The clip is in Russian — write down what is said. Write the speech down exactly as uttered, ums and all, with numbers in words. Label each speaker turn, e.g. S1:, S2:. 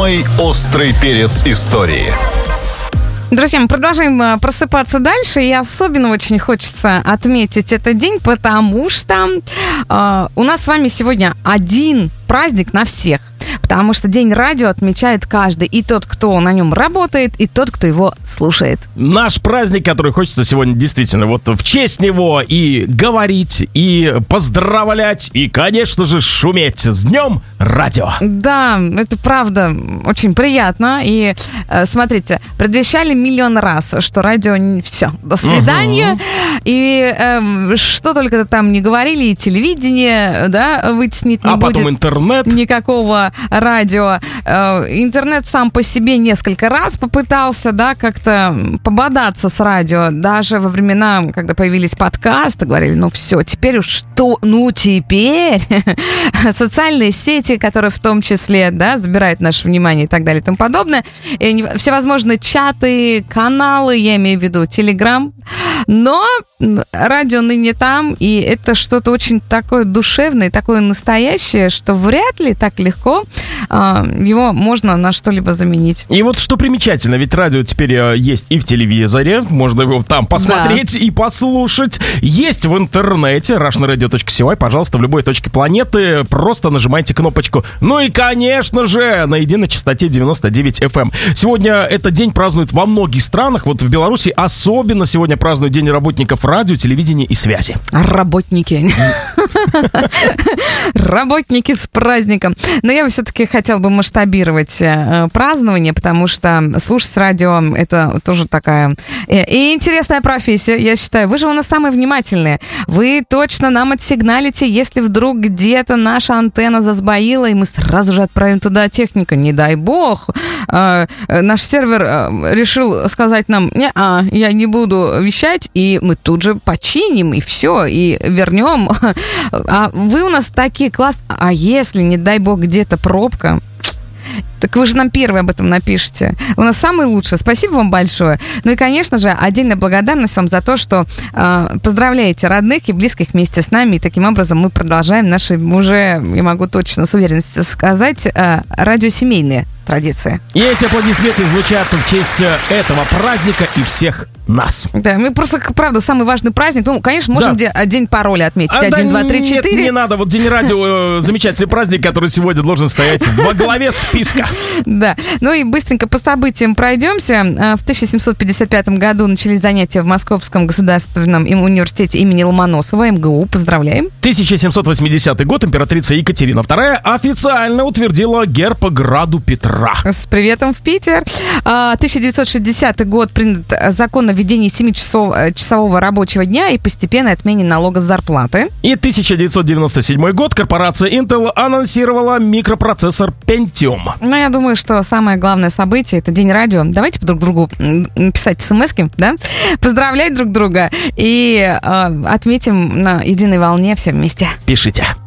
S1: Самый острый перец истории.
S2: Друзья, мы продолжаем просыпаться дальше, и особенно очень хочется отметить этот день, потому что э, у нас с вами сегодня один праздник на всех. Потому что День радио отмечает каждый. И тот, кто на нем работает, и тот, кто его слушает.
S3: Наш праздник, который хочется сегодня действительно вот в честь него и говорить, и поздравлять, и, конечно же, шуметь. С Днем радио!
S2: Да, это правда очень приятно. И э, смотрите, предвещали миллион раз, что радио не все. До свидания. Угу. И э, что только там не говорили, и телевидение, да, вытеснить не
S3: а
S2: будет.
S3: А потом интернет.
S2: Никакого радио. Интернет сам по себе несколько раз попытался, да, как-то пободаться с радио. Даже во времена, когда появились подкасты, говорили, ну все, теперь уж что? Ну теперь социальные сети, которые в том числе, да, забирают наше внимание и так далее и тому подобное. И всевозможные чаты, каналы, я имею в виду Телеграм. Но радио ныне там, и это что-то очень такое душевное, такое настоящее, что вряд ли так легко э, его можно на что-либо заменить.
S3: И вот что примечательно, ведь радио теперь э, есть и в телевизоре, можно его там посмотреть, да, и послушать. Есть в интернете, russian radio точка си уай, пожалуйста, в любой точке планеты просто нажимайте кнопочку. Ну и, конечно же, на единой частоте девяносто девять эф эм. Сегодня этот день празднуют во многих странах, вот в Беларуси особенно сегодня празднуют День работников радио, телевидения и связи.
S2: Работники. Работники с праздником. Но я бы все-таки хотела бы масштабировать э, празднование, потому что слушать радио — это тоже такая э, и интересная профессия, я считаю. Вы же у нас самые внимательные. Вы точно нам отсигналите, если вдруг где-то наша антенна засбоила, и мы сразу же отправим туда технику. Не дай бог. Э, э, наш сервер э, решил сказать нам: не-а, я не буду вещать, и мы тут же починим, и все, и вернем. А вы у нас такие классные. А если, не дай бог, где-то пробка, так вы же нам первые об этом напишите. У нас самые лучшие. Спасибо вам большое. Ну и, конечно же, отдельная благодарность вам за то, что э, поздравляете родных и близких вместе с нами. И таким образом мы продолжаем наши, уже, я могу точно с уверенностью сказать, э, радиосемейные традиции.
S3: И эти аплодисменты звучат в честь этого праздника и всех нас.
S2: Да, мы просто, правда, самый важный праздник. Ну, конечно, можем
S3: да.
S2: де- день пароля отметить.
S3: А,
S2: Один,
S3: да,
S2: два, три, четыре.
S3: Нет, не надо. Вот День радио, замечательный праздник, который сегодня должен стоять во главе списка.
S2: Да. Ну и быстренько по событиям пройдемся. В тысяча семьсот пятьдесят пятом году начались занятия в Московском государственном университете имени Ломоносова, эм гэ у. Поздравляем.
S3: тысяча семьсот восьмидесятый год. Императрица Екатерина вторая официально утвердила герб граду Петра.
S2: С приветом в Питер. тысяча девятьсот шестидесятый год принят закон о введении семичасового рабочего дня и постепенной отмене налога с зарплаты.
S3: И тысяча девятьсот девяносто седьмой год. Корпорация Intel анонсировала микропроцессор Pentium.
S2: Ну, я думаю, что самое главное событие — это День радио. Давайте друг другу писать смс-ки, да? Поздравлять друг друга и э, отметим на единой волне все вместе.
S3: Пишите.